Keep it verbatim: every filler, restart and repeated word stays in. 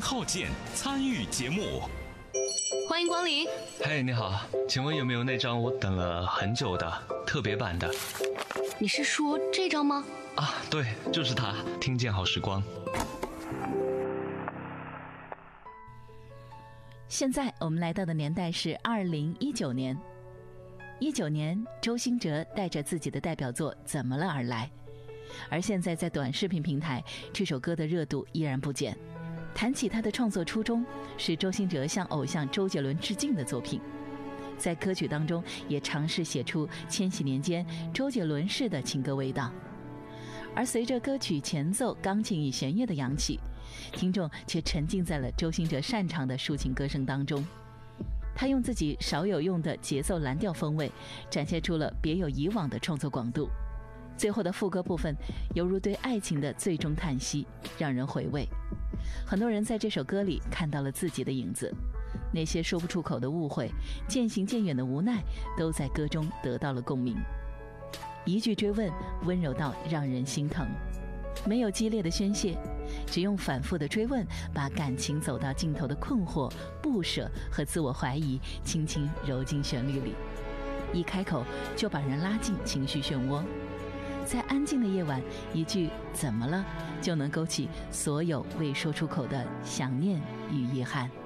号键参与节目。 欢迎光临。 嘿，你好，请问有没有那张我等了很久的特别版的？ 你是说这张吗？ 啊，对，就是它，听见好时光。 现在我们来到的年代是二零一九年。一九年，周兴哲带着自己的代表作《怎么了》而来，而现在在短视频平台，这首歌的热度依然不减。谈起他的创作初衷，是周兴哲向偶像周杰伦致敬的作品，在歌曲当中也尝试写出千禧年间周杰伦式的情歌味道。而随着歌曲前奏钢琴与弦乐的扬起，听众却沉浸在了周兴哲擅长的抒情歌声当中。他用自己少有用的节奏蓝调风味，展现出了别有以往的创作广度。最后的副歌部分犹如对爱情的最终叹息，让人回味。很多人在这首歌里看到了自己的影子，那些说不出口的误会，渐行渐远的无奈，都在歌中得到了共鸣。一句追问，温柔到让人心疼，没有激烈的宣泄，只用反复的追问，把感情走到尽头的困惑、不舍和自我怀疑轻轻揉进旋律里，一开口就把人拉进情绪漩涡。在安静的夜晚，一句怎么了就能勾起所有未说出口的想念与遗憾。